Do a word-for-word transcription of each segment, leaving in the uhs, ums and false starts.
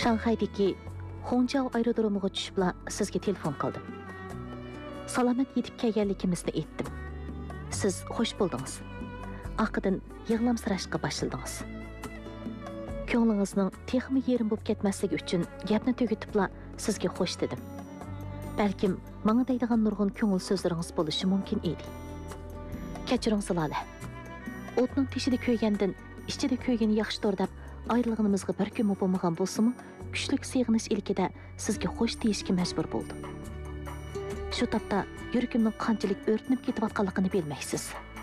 Шанхайдagi Хонжау аэродромыға түшіпла сізге телефон қылдым. Саламат етіп келгенлігімізді еттім. Сіз хош болдыңыз. Ақыдын yig'lamsirashga başladыңыз. Ko'nglingizning texmi yerim bo'lib ketmasligi uchun gapni tugatibla sizga xo'sh dedim. Balkim menga deydigan nurg'un ko'ngil so'zlaringiz bo'lishi mumkin edi. Kechiring Zilola. O'tning teshida ko'ygandan ichida ko'ygani yaxshidir deb ayrılığımızga bir kun bo'lmagan bo'lsa-mu, kuchlik seg'inish ilkida sizga xo'sh deyishga majbur bo'ldim. Shu topda yuragimning qanchalik o'rtinib ketayotganligini bilmaysiz.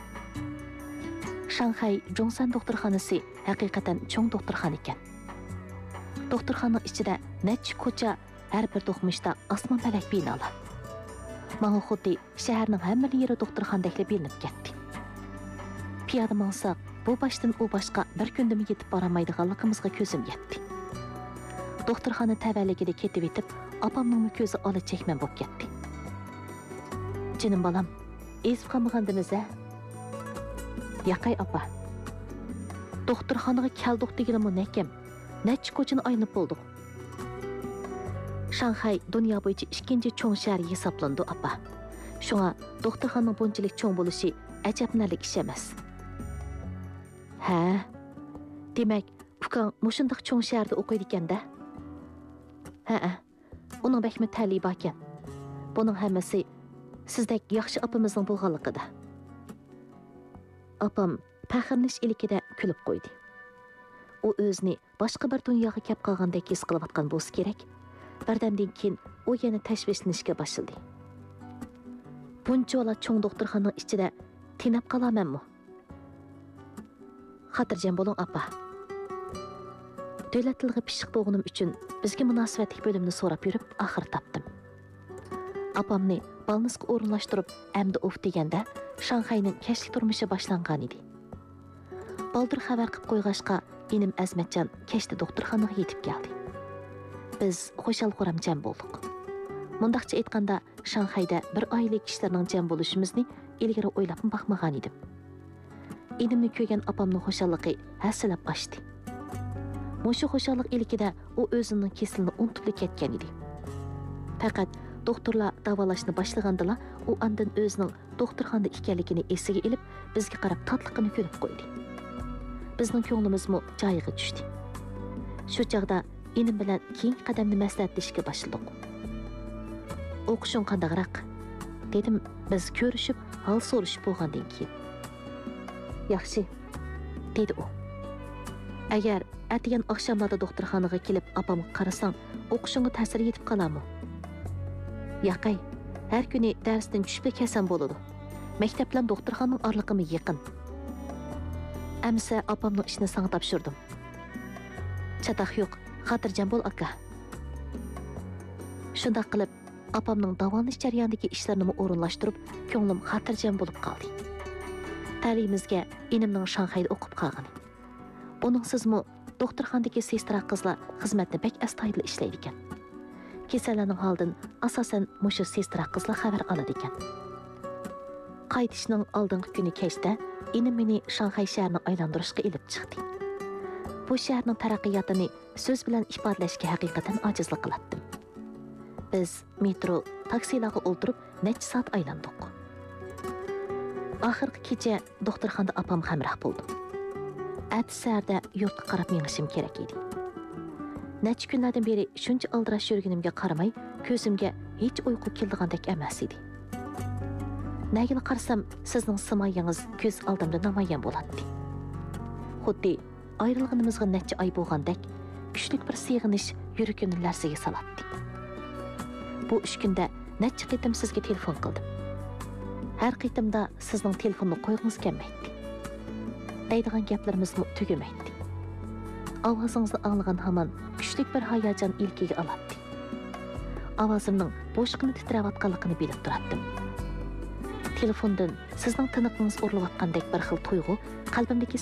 Shanxay Zhongsan doktorxonasi haqiqatan cho'ng doktorxona ekan. Doktorxonaning ichida necha ko'cha, har bir do'qmishda osmon palak binolar. Menga xuddi shaharning hamma yeri doktorxonadek bilinib ketdi. Piyoda mansaq bu başdan u başqa bir kunda yetib boramaydiganligimizga ko'zim yetdi. Doktorxona tavalligida ketib etib, opamning ko'zi ola chekman bo'lib ketdi. Jinim bolam, ezib qolmagandimiz-a? Yaqay opa. Doktorxonaga keldik deganimni nekam. Necha ko'chani aynib bo'ldik. Shanxay dunyo bo'yicha ikkinchi cho'ng shahar hisoblandi opa. Shunga doktorxonaning bunchalik cho'ng bo'lishi ajabnalik ish emas. Ha, demak, ukang mushundaq cho'ng shaharda o'qiydi ekanda? Ha-a, uning bakmi ta'libi ekan. Buning hammasi sizdek yaxshi opamizning bo'lganligida. Opam faxrlanish ilkida kulib qo'ydi. U o'zini boshqa bir dunyoga kelib qolgandek his qilayotgan bo'lsa kerak. Birdamdan keyin u yana tashvishlanishga boshladi. Buncha cho'ng doktorxonaning ichida tinab qolamanmi? Xotirjam bo'ling opa. Davlat tiliga pishiq bo'lganim uchun bizga munosabatli bo'limni so'rab yurib, oxir topdim. Opamni balnisga o'rinlashtirib, amdi of deganda Shanxayning kashlik turmushi boshlangan edi. Baldir xabar qilib qo'yg'ashqa, inim Azmatjon kashda doktorxonaga yetib keldi. Biz xo'shal-xuram jam bo'ldik. Mundaqcha aytganda, Shanxayda bir oila kishilarning jam bo'lishimizni ilgari o'ylab baxmagan edim. Inimni ko'rgan opamning xo'shalligi hasilab oshdi. Mushu xo'shallik ilkida u o'zining kesilini unutib ketgan edi. Faqat doktorlar davolashni boshlagandala, u andan o'zining doktorxonada ekanligini esiga ilib, bizga qarab tatliqini ko'rib qo'ydi. Bizning ko'nglimizmi joyiga tushdi. Shu chaqda inim bilan keyingi qadamni maslahatlashishga boshladik. O'qishing qandaqroq? Dedim biz ko'rishib, hol so'rashib bo'lgandan keyin. Yaxshi, dedi u. Agar atigan oqshomlarda doktorxonaga kelib opamga qarasang, o'qishingga ta'sir yetib qolarmi? Yaqay, har kuni darsdan tushib kelsam bo'ladi. Maktab bilan doktorxonaning orliqimi yaqin. Amsa opamning ishini senga topshirdim. Chataq yo'q, xotirjam bo'l aka. Shunday qilib, opamning davolanish jarayonidagi ishlarini o'rinlashtirib, ko'nglim xotirjam bo'lib qoldi. Ta'limimizga inimning Shanxayda o'qib qolgani. Buningsizmi doktorxonadagi sestra qizlar xizmatni bek astoydil ishlaydi ekan. Kasallarning holdan asosan mushu sestra qizlar xabar oladi ekan. Qaytishning oldingi kuni kechda inim meni Shanxay shahrini aylantirishga ilib chiqdi. Bu shaharning taraqqiyotini so'z bilan ifodalashga haqiqatan ojizlik qilatdim. Biz metro, taksilarga o'ltirib necha soat aylandik. Oxirgi kecha doktorxonada opam hamroh bo'ldi. Atsarda yurtga qarab mengishim kerak edi. Necha kunlardan beri shuncha aldirash yurganimga qaramay, ko'zimga hech uyqu keldigandek emas edi. Nagini qarsam, sizning simoyangiz ko'z oldimda namoyon bo'ladi. Xuddi ayrilganimizga necha oy bo'lgandek, kuchli bir seg'inish yuragimni larzaga soladi. Bu uch kunda necha qitim sizga telefon qildim. Har qitimda sizning telefonni qo'ygingiz kelmaydi. Deydigan gaplarimizni tugamaydi. Ovozingizni anglagan hamon kuchli bir hayajon ilkiga oladi. Ovozimning bo'shqini titrayotganligini bilib turardim. Telefondan sizning tiniqingiz o'rlayotgandek bir xil tuyg'u qalbimdagi